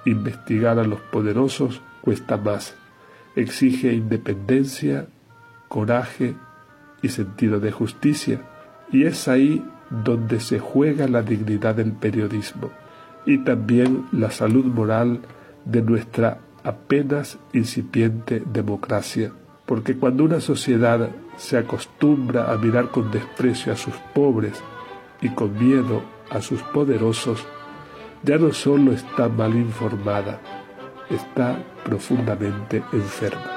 Investigar a los poderosos cuesta más, exige independencia, coraje y sentido de justicia, y es ahí donde se juega la dignidad del periodismo y también la salud moral de nuestra apenas incipiente democracia, porque cuando una sociedad se acostumbra a mirar con desprecio a sus pobres y con miedo a sus poderosos, ya no solo está mal informada, está profundamente enferma.